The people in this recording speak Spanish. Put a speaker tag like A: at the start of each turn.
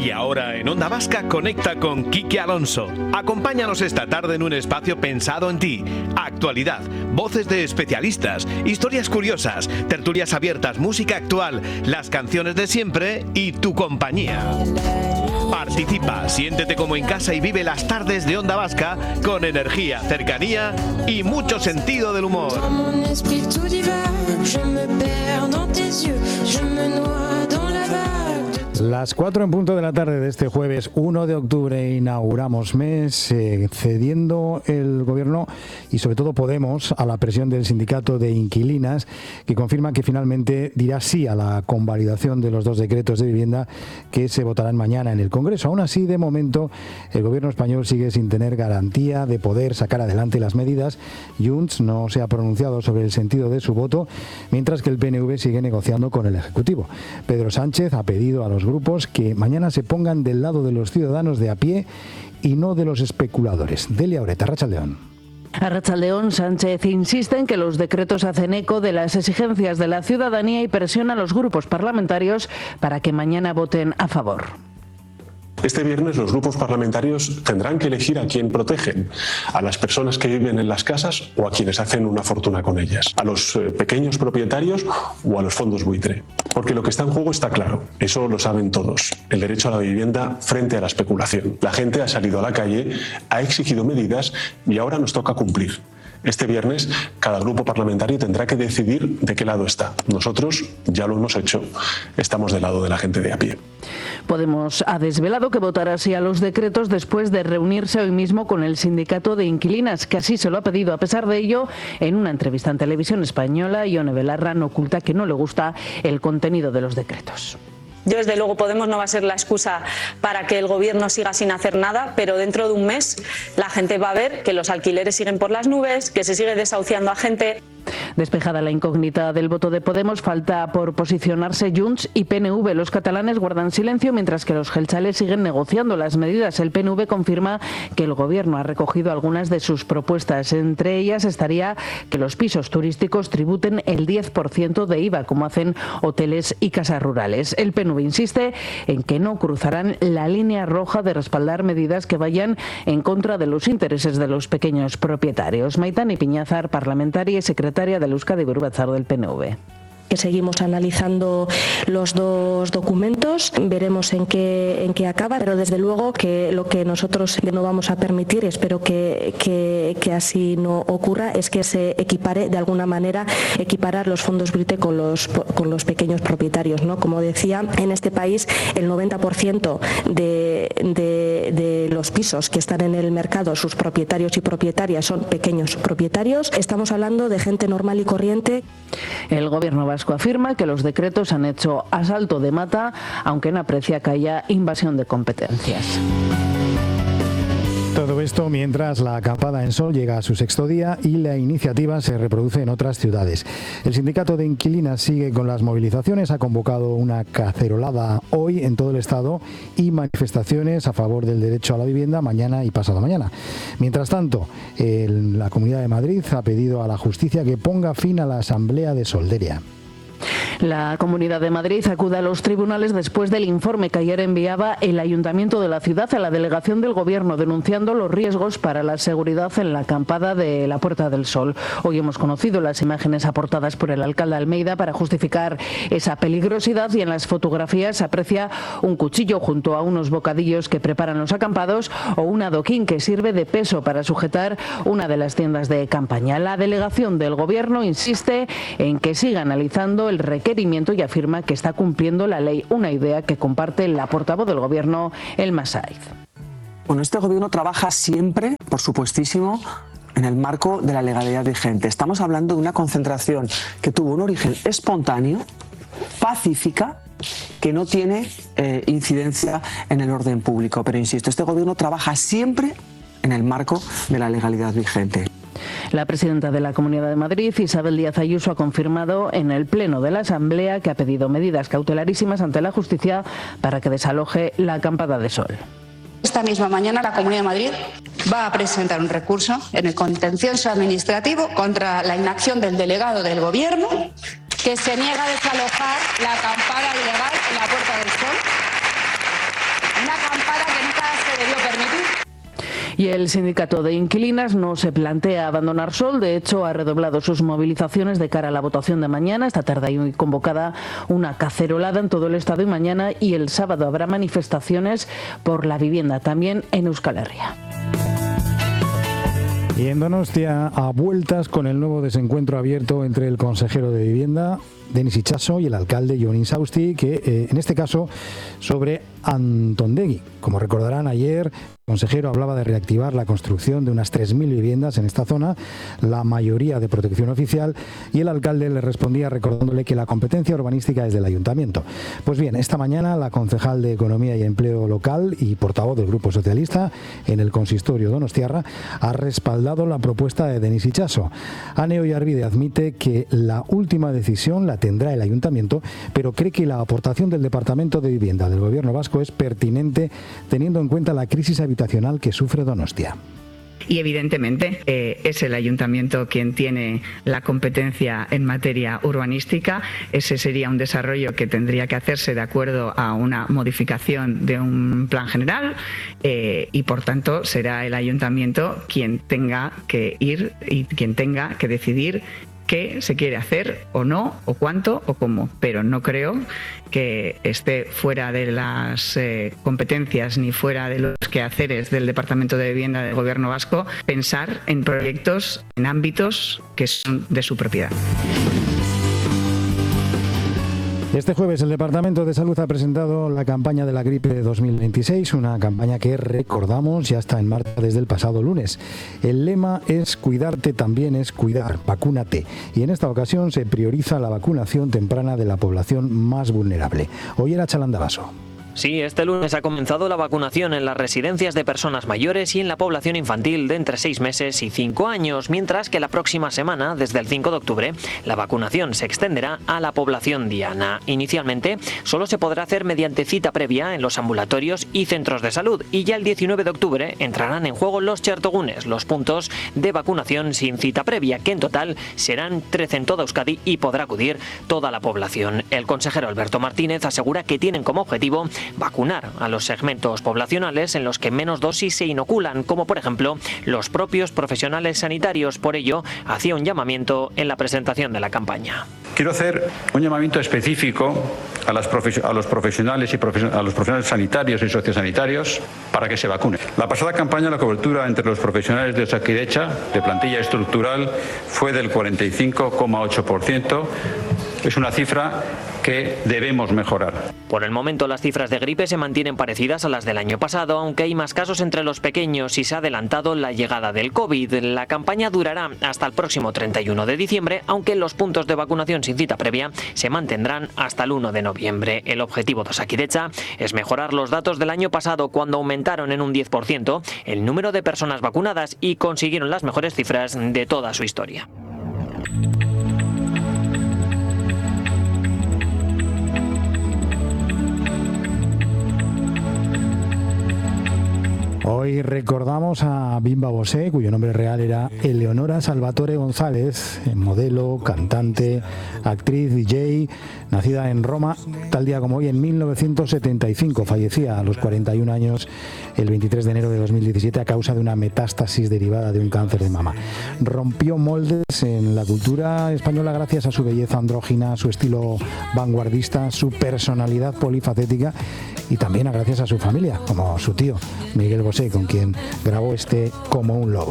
A: Y ahora en Onda Vasca conecta con Quique Alonso. Acompáñanos esta tarde en un espacio pensado en ti. Actualidad, voces de especialistas, historias curiosas, tertulias abiertas, música actual, las canciones de siempre y tu compañía. Participa, siéntete como en casa y vive las tardes de Onda Vasca con energía, cercanía y mucho sentido del humor.
B: Las 4 en punto de la tarde de este jueves 1 de octubre inauguramos mes, cediendo el Gobierno y sobre todo Podemos a la presión del sindicato de inquilinas, que confirma que finalmente dirá sí a la convalidación de los 2 decretos de vivienda que se votarán mañana en el Congreso. Aún así, de momento, el Gobierno español sigue sin tener garantía de poder sacar adelante las medidas. Junts no se ha pronunciado sobre el sentido de su voto, mientras que el PNV sigue negociando con el Ejecutivo. Pedro Sánchez ha pedido a los grupos que mañana se pongan del lado de los ciudadanos de a pie y no de los especuladores. Delia Oreta, Arratsaldeon.
C: Arratsaldeon, Sánchez insiste en que los decretos hacen eco de las exigencias de la ciudadanía y presiona a los grupos parlamentarios para que mañana voten a favor.
D: Este viernes los grupos parlamentarios tendrán que elegir a quién protegen, a las personas que viven en las casas o a quienes hacen una fortuna con ellas, a los pequeños propietarios o a los fondos buitre. Porque lo que está en juego está claro, eso lo saben todos, el derecho a la vivienda frente a la especulación. La gente ha salido a la calle, ha exigido medidas y ahora nos toca cumplir. Este viernes cada grupo parlamentario tendrá que decidir de qué lado está. Nosotros ya lo hemos hecho, estamos del lado de la gente de a pie.
C: Podemos ha desvelado que votará sí a los decretos después de reunirse hoy mismo con el sindicato de inquilinas, que así se lo ha pedido. A pesar de ello, en una entrevista en Televisión Española, Ione Belarra no oculta que no le gusta el contenido de los decretos.
E: Yo, desde luego, Podemos no va a ser la excusa para que el Gobierno siga sin hacer nada, pero dentro de un mes la gente va a ver que los alquileres siguen por las nubes, que se sigue desahuciando a gente.
C: Despejada la incógnita del voto de Podemos, falta por posicionarse Junts y PNV. Los catalanes guardan silencio mientras que los geltzales siguen negociando las medidas. El PNV confirma que el Gobierno ha recogido algunas de sus propuestas. Entre ellas estaría que los pisos turísticos tributen el 10% de IVA, como hacen hoteles y casas rurales. El PNV insiste en que no cruzarán la línea roja de respaldar medidas que vayan en contra de los intereses de los pequeños propietarios. Maitane Piñazar, parlamentaria y secretaria del Euskadi Buru Batzar del PNV.
F: Que seguimos analizando los 2 documentos, veremos en qué acaba, pero desde luego que lo que nosotros no vamos a permitir, y espero que así no ocurra, es que se equipare de alguna manera, equiparar los fondos buitre con los pequeños propietarios, ¿no? Como decía, en este país el 90% de los pisos que están en el mercado, sus propietarios y propietarias son pequeños propietarios. Estamos hablando de gente normal y corriente.
C: El Gobierno vasco afirma que los decretos han hecho asalto de mata, aunque no aprecia que haya invasión de competencias.
B: Todo esto mientras la acampada en Sol llega a su 6º día y la iniciativa se reproduce en otras ciudades. El sindicato de inquilinas sigue con las movilizaciones, ha convocado una cacerolada hoy en todo el estado y manifestaciones a favor del derecho a la vivienda mañana y pasado mañana. Mientras tanto, la Comunidad de Madrid ha pedido a la justicia que ponga fin a la asamblea de Solderia.
C: La Comunidad de Madrid acude a los tribunales después del informe que ayer enviaba el Ayuntamiento de la ciudad a la delegación del Gobierno, denunciando los riesgos para la seguridad en la acampada de la Puerta del Sol. Hoy hemos conocido las imágenes aportadas por el alcalde Almeida para justificar esa peligrosidad, y en las fotografías se aprecia un cuchillo junto a unos bocadillos que preparan los acampados o un adoquín que sirve de peso para sujetar una de las tiendas de campaña. La delegación del Gobierno insiste en que siga analizando el requerimiento y afirma que está cumpliendo la ley, una idea que comparte la portavoz del Gobierno, Elma Saiz.
G: Bueno, este Gobierno trabaja siempre, por supuestísimo, en el marco de la legalidad vigente. Estamos hablando de una concentración que tuvo un origen espontáneo, pacífica, que no tiene incidencia en el orden público. Pero insisto, este Gobierno trabaja siempre en el marco de la legalidad vigente.
C: La presidenta de la Comunidad de Madrid, Isabel Díaz Ayuso, ha confirmado en el Pleno de la Asamblea que ha pedido medidas cautelarísimas ante la justicia para que desaloje la acampada de Sol.
H: Esta misma mañana la Comunidad de Madrid va a presentar un recurso en el contencioso administrativo contra la inacción del delegado del Gobierno, que se niega a desalojar la acampada ilegal en la Puerta del Sol.
C: el sindicato de inquilinas no se plantea abandonar Sol. De hecho, ha redoblado sus movilizaciones de cara a la votación de mañana. Esta tarde hay convocada una cacerolada en todo el estado y mañana y el sábado habrá manifestaciones por la vivienda, también en Euskal Herria.
B: Y en Donostia, a vueltas con el nuevo desencuentro abierto entre el consejero de Vivienda, Denis Itxaso, y el alcalde Jon Insausti, que en este caso sobre Antondegui. Como recordarán, ayer el consejero hablaba de reactivar la construcción de unas 3.000 viviendas en esta zona, la mayoría de protección oficial, y el alcalde le respondía recordándole que la competencia urbanística es del ayuntamiento. Pues bien, esta mañana la concejal de Economía y Empleo Local y portavoz del Grupo Socialista en el consistorio donostiarra ha respaldado la propuesta de Denis Itxaso. Ane Oyarbide admite que la última decisión la tendrá el ayuntamiento, pero cree que la aportación del Departamento de Vivienda del Gobierno vasco es pertinente teniendo en cuenta la crisis habitacional que sufre Donostia.
I: Y evidentemente es el ayuntamiento quien tiene la competencia en materia urbanística. Ese sería un desarrollo que tendría que hacerse de acuerdo a una modificación de un plan general y por tanto será el ayuntamiento quien tenga que ir y quien tenga que decidir qué se quiere hacer o no, o cuánto o cómo, pero no creo que esté fuera de las competencias ni fuera de los quehaceres del Departamento de Vivienda del Gobierno vasco pensar en proyectos en ámbitos que son de su propiedad.
B: Este jueves el Departamento de Salud ha presentado la campaña de la gripe de 2026, una campaña que, recordamos, ya está en marcha desde el pasado lunes. El lema es cuidarte también es cuidar, vacúnate. Y en esta ocasión se prioriza la vacunación temprana de la población más vulnerable. Hoy era Chalandavaso.
J: Sí, este lunes ha comenzado la vacunación en las residencias de personas mayores y en la población infantil de entre 6 meses y 5 años, mientras que la próxima semana, desde el 5 de octubre, la vacunación se extenderá a la población diana. Inicialmente, solo se podrá hacer mediante cita previa en los ambulatorios y centros de salud, y ya el 19 de octubre entrarán en juego los txertogunes, los puntos de vacunación sin cita previa, que en total serán 13 en toda Euskadi y podrá acudir toda la población. El consejero Alberto Martínez asegura que tienen como objetivo vacunar a los segmentos poblacionales en los que menos dosis se inoculan, como por ejemplo los propios profesionales sanitarios. Por ello, hacía un llamamiento en la presentación de la campaña.
K: Quiero hacer un llamamiento específico a los profesionales y a los profesionales sanitarios y sociosanitarios para que se vacunen. La pasada campaña, la cobertura entre los profesionales de Osakidetza, de plantilla estructural, fue del 45,8%. Es una cifra que debemos mejorar.
J: Por el momento, las cifras de gripe se mantienen parecidas a las del año pasado, aunque hay más casos entre los pequeños y se ha adelantado la llegada del COVID. La campaña durará hasta el próximo 31 de diciembre, aunque los puntos de vacunación sin cita previa se mantendrán hasta el 1 de noviembre. El objetivo de Osakidetza es mejorar los datos del año pasado, cuando aumentaron en un 10% el número de personas vacunadas y consiguieron las mejores cifras de toda su historia.
B: Hoy recordamos a Bimba Bosé, cuyo nombre real era Eleonora Salvatore González, modelo, cantante, actriz, DJ, nacida en Roma, tal día como hoy en 1975. Fallecía a los 41 años el 23 de enero de 2017 a causa de una metástasis derivada de un cáncer de mama. Rompió moldes en la cultura española gracias a su belleza andrógina, su estilo vanguardista, su personalidad polifacética y también gracias a su familia, como su tío Miguel Bosé, con quien grabó este Como un lobo.